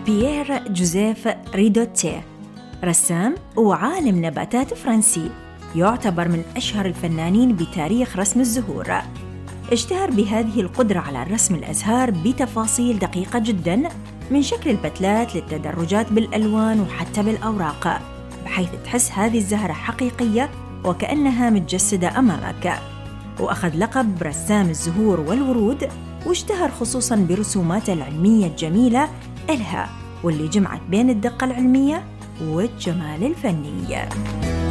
بيير جوزيف ريدوتيه، رسام وعالم نباتات فرنسي، يعتبر من أشهر الفنانين بتاريخ رسم الزهور. اشتهر بهذه القدرة على رسم الأزهار بتفاصيل دقيقة جداً، من شكل البتلات للتدرجات بالألوان وحتى بالأوراق، بحيث تحس هذه الزهرة حقيقية وكأنها متجسدة أمامك. وأخذ لقب رسام الزهور والورود، واشتهر خصوصاً برسوماته العلمية الجميلة إلها، واللي جمعت بين الدقة العلمية والجمال الفني.